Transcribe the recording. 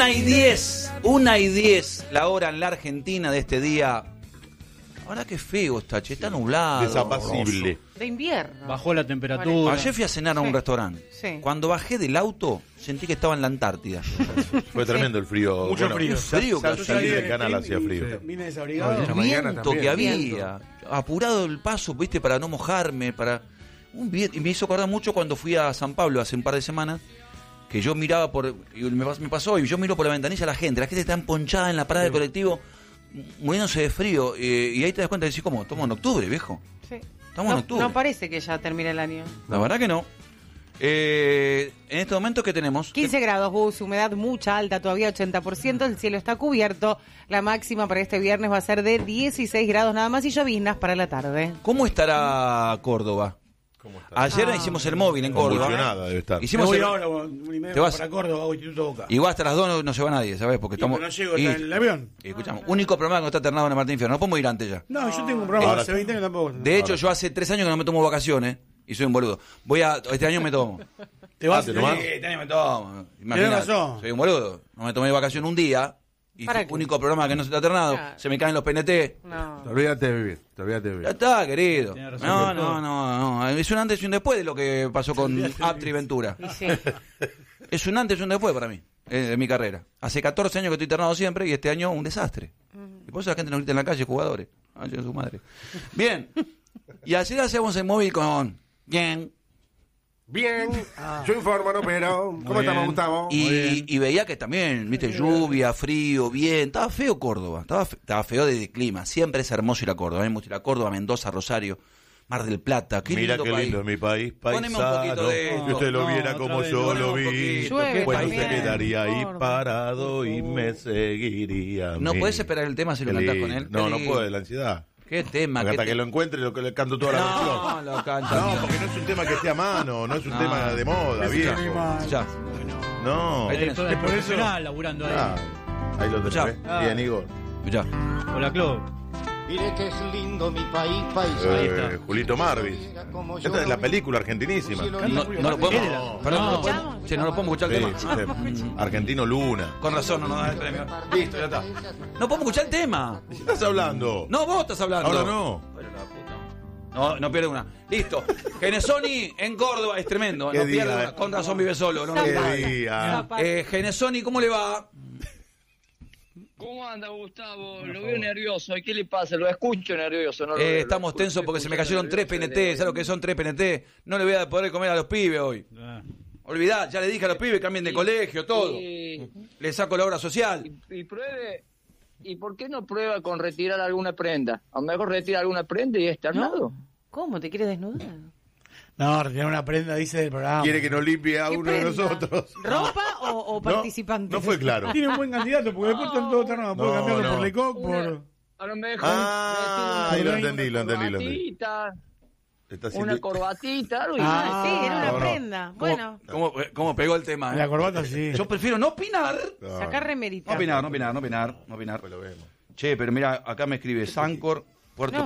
1:10 la hora en la Argentina de este día. Ahora qué feo está, che, está nublado. Desapacible. De invierno. Bajó la temperatura. Ayer fui a cenar a un restaurante. Sí. Cuando bajé del auto, sentí que estaba en la Antártida. Fue tremendo el frío. Mucho frío. Frío que Al salir del canal hacía frío. Vine desabrigado. el viento que había, apurado el paso, viste, para no mojarme, y me hizo acordar mucho cuando fui a San Pablo hace un par de semanas, que yo miraba me pasó, y yo miro por la ventanilla a la gente está emponchada en la parada del colectivo, muriéndose de frío, y ahí te das cuenta y decís, ¿cómo? Estamos en octubre, viejo. Sí. Estamos en octubre. No parece que ya termine el año. La verdad que no. En este momento, ¿qué tenemos? 15 grados, Gus, humedad mucha, alta, todavía 80%, el cielo está cubierto. La máxima para este viernes va a ser de 16 grados nada más y lloviznas para la tarde. ¿Cómo estará Córdoba? ¿Cómo está? Ayer hicimos el móvil en Córdoba. Convulsionada debe estar. Me Hicimos voy el... ahora, 1:30 Te vas. para Córdoba, hago Instituto Boca. Igual hasta las 2 no se va nadie, ¿sabes? Porque estamos... Pero no llego, está en el avión. Escuchamos, único programa que no está alternado en el Martín Fierro. No podemos ir antes ya. No, yo tengo un programa Ahora hace sí. 20 años tampoco. De hecho, yo hace 3 años que no me tomo vacaciones y soy un boludo. Este año me tomo. ¿Te vas? ¿te tomás? Este año me tomo. Tenés razón. Soy un boludo. No me tomé vacaciones un día y ¿Para el qué? único programa que no se está alternado. Claro. Se me caen los PNT. No. Olvídate de vivir. Ya está, querido. Tenés razón. No. Es un antes y un después de lo que pasó con Aptri Ventura. Y sí. Es un antes y un después para mí, de mi carrera. Hace 14 años que estoy internado siempre y este año un desastre. Y por eso la gente nos grita en la calle, jugadores. Ay, su madre. Bien. Y ayer hacemos el móvil con... Bien. Bien. Yo informo, no, pero. ¿Cómo bien. estamos, Gustavo? Y veía que también, viste, lluvia, frío, bien. Estaba feo Córdoba. Estaba feo de clima. Siempre es hermoso ir a Córdoba. A mí me gusta ir a Córdoba, Mendoza, Rosario, Mar del Plata. Qué Mira lindo qué país. lindo es mi país, Poneme un paisano. poquito de esto. Si usted lo No, viera otra como vez. yo Poneme lo un vi. poquito. Llueve Bueno, también. se quedaría ahí Córdoba. parado y me seguiría. a ¿No mí. podés esperar el tema si lo Qué cantás lindo. con él? No, Qué no lindo. puedo, de la ansiedad. ¿Qué tema? Hasta ¿Qué que lo encuentre lo que le canto toda la versión. No, lo canta. No, porque no es un tema que esté a mano, no es un No. tema de moda, Ese viejo. tema- Ya. No. Ahí tenés. Todo Es el por eso- profesional laburando ahí. Ah, ahí lo Ya. tenés. Bien, Igor. Escuchá. Hola, Club. Mire que es lindo mi país, Ahí está. Julito Marvis. Esta es la película argentinísima. No lo podemos. Era. Perdón, no lo No. podemos. Che, no lo podemos escuchar el Sí, tema. sí. Argentino Luna. Con razón, no nos da el premio. Listo, ya está. No podemos escuchar el tema. ¿De qué estás hablando? No, vos estás hablando. Ahora no. Pero la puta. No pierde una. Listo. Genesoni en Córdoba es tremendo. Qué No pierde día, una. Con razón vive solo. No Qué Zapata. día. Zapata. Genesoni, ¿cómo le va? ¿Cómo anda, Gustavo? Lo veo nervioso. ¿Qué le pasa? Lo escucho nervioso. No lo veo, Estamos lo tensos porque se me cayeron 3 nervioso, PNT. ¿Sabes lo que son 3 PNT? No le voy a poder comer a los pibes hoy. Ah. Olvidá, ya le dije a los pibes, cambien de colegio, todo. Y, Le saco la obra social. y pruebe. ¿Y por qué no prueba con retirar alguna prenda? A lo mejor retira alguna prenda y está armado. ¿Cómo? ¿Te quieres desnudar? No, retirar una prenda, dice del programa. Quiere que nos limpie a ¿Qué uno de prenda? nosotros. ¿Ropa o participante? No fue claro. Tiene un buen candidato, porque después están todos ternados. Puede No, cambiarlo no. por Lecoq, Una- por... A lo mejor Ah, retira ahí lo entendí, lo entendí. corbatita, Está una haciendo- corbatita, algo y Ah, Sí, era una No, no. prenda. Bueno, ¿Cómo pegó el tema? La corbata sí. Yo prefiero no opinar. No, sacar remerita. No opinar. pues lo vemos. Che, pero mira, acá me escribe Sancor, Puerto